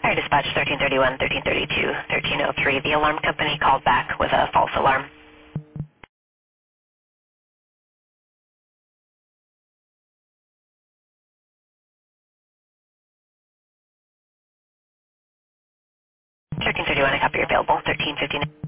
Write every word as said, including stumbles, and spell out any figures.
Fire dispatch thirteen thirty-one, thirteen thirty-two, thirteen oh three. The alarm company called back with a false alarm. thirteen thirty-one, I copy you're available. thirteen fifty-nine.